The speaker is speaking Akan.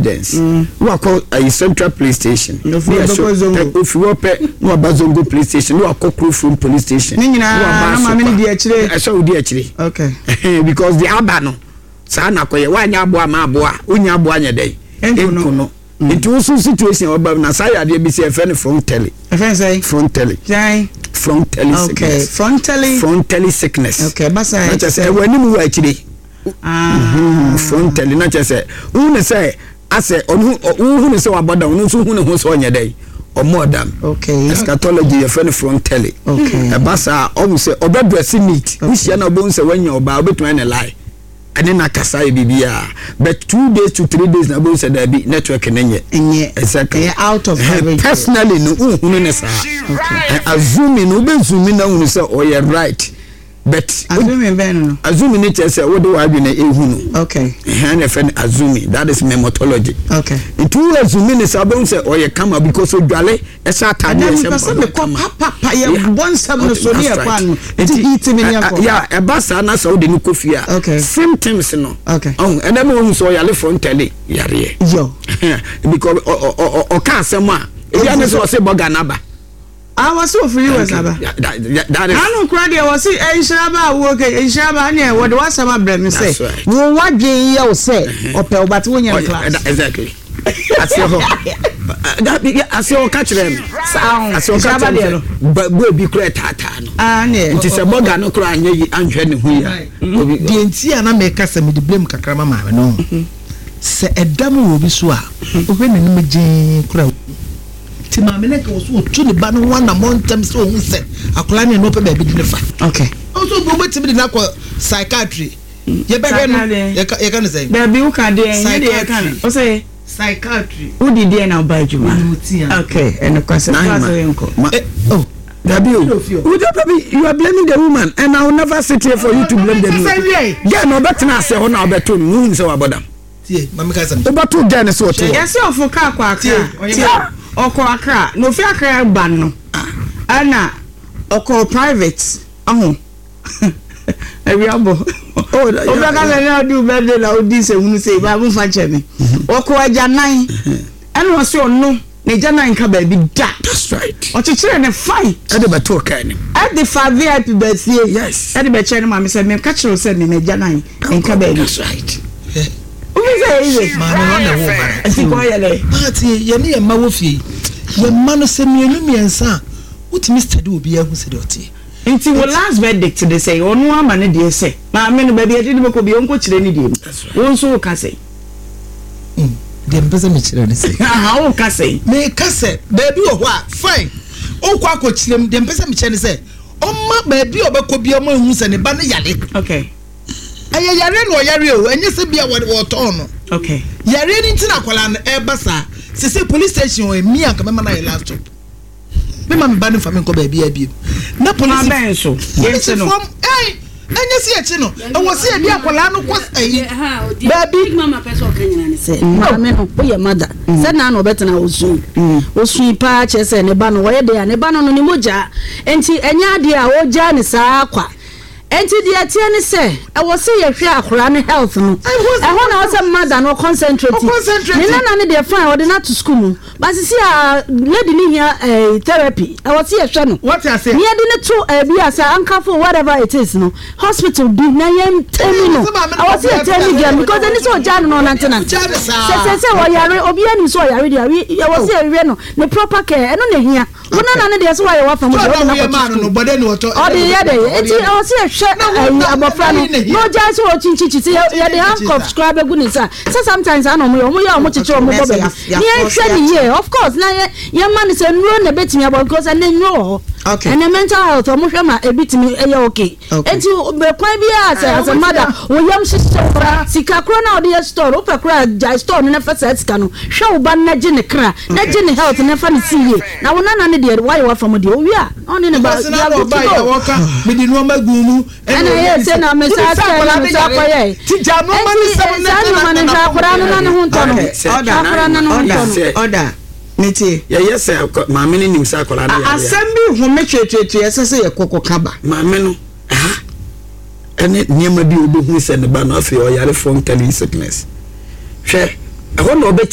evidence we call a central police station if you open no Bazongo police station no akokro from police station ni nyina na me di akire I saw di akire okay because the abano sa na koye wanya aboa ma aboa onya aboa nya dai enkuno it was situation oba na say ade bi say friend from telly front telly sickness okay front telly sickness okay basa na say wani mu akire front telly na say who say ase who say waboda who so who ne ho so onya dai or more than okay eschatology your friend from telly okay basa o say obedress neat who say na obo say when you oba obetun na lie and then akasa bibia but 2 days to 3 days na bo say that be network nenye exactly out of personally no hunu ne sa azumi no be zumi na hunu say oh you right but azumi ben no azumi ne che say wo do wa na ehunu okay and friend azumi that is methodology okay it will azumi ne say bo say oh you come because odwale e sa tade say papa ya one seven so near pan it eat me yeah e basa na so de no kofia symptoms no okay oh and then we so yale front telly yare yo because o ka asema e ya ne so say boga na ba I was so free was aba that is I don't cry there was Enshaba work Enshaba near what was some brand say you what dey you say opel but when you class exactly as your that as your catch them as your catch them but we be clear tata no it is a boga no cry anyi anhwe ne hu ya de nti ana me kasa me de blame kakra mama no se edam wo bi so a ohwe ne me gin kura ti ma me neka wo so tu ne ba no wana montem so hu se akola ne no pe ba bi di ne fa okay also go bet me na ko psychiatry ye be hwe no ye kan say ba bi u ka de ye de ye kan o say psychiatry who did there now by Juma okay and of course oh you are blaming the woman and I will never sit here for you to blame the woman yeah no better na say ho na obeto mu so abodam tie mama ka say obeto gen so to yes of ka kwa akra oko akra no fi akra ban no ana oko private Ebiabo. Oh, Obaka na do birthday la odi se hunu se ba bu fa che me. Oko aja nan. Eno o se onu ne jana nka ba bi da. That's right. O chechire ne fine. E de beto kan ni. E de fa VIP birthday. Yes. E de be che ne ma me se me ka chiro se ne jana nka ba bi. That's right. Obi say ize. Ma no na wo bara. Ati ko yele. Party ye ne ye ma wo fie. Ye ma no se mienu miensa. Utimi study obi ya hu se de oti. Inti wo last verdict they say onu ama ne de say ma me no ba bi edi beko bi onko kire ni de won so ka say de mpesa me kire ni say aha o ka say me ka say ba bi wo ho a fine o kwa ko kire me de mpesa me kire ni say o ma ba bi obeko bi o ma hu se ne ba ne yale okay aye yare no yare o enye se bia wo ton no okay yare ni ntina kwala na e ba sa se police station o mi anka me ma na laptop me ma me ba ne fa me ko ba bi abi na police ben so yes no anya si echi no e wo se bi akola no ko ayi ba bi mama person kan nyina ne se ma me no o ye mother se na no betena osu pa che se ne ba no wo ye de ya ne ba no ni moja enti enya de a wo ja ne sa kwa enti de atie ne se e wo se ye hwe akora ne health no e ho na wo se mother no concentrate ni na ne de fine wo de na to school mu but see a lady ni here therapy e wo se ye hwe no what you say ni de ne to bi asa anka for whatever it is no hospital do na yem temi no e wo se ye temi game because any so ja no na tenant se wo yare obi ani so yare de ye wo se ye no ne proper care e no ne hia wo na ne de so wa ye wa famu de wo na no bode ni woto o de ye de enti e wo se ye abofra no just wo chinchichi ya dey handcuff subscribe gu ni sa sometimes I know mo ya mo chichi mo go be ni e hwe ni ye of course na ye man say nro na betimi about because na nro okay and mental health mo hwe ma ebitimi e okay enti be kwan bi as a mother wo yam sister sika kro na odi store opa kra jai store na fa sika no hwe wo ba na je ne kra na je ne health na fa ni siye na wo na ne de why wo from de o wi a oni ne ba ya go to me di no magumu and I say na me sa koye ti jamo mani order meti yes ma me nim sa kola na ya assembly ho me twetwetu yesese ye kokokaba ma me no ene niema bi obo hu se ne ba no afi o yare from telling sickness hwe e ho na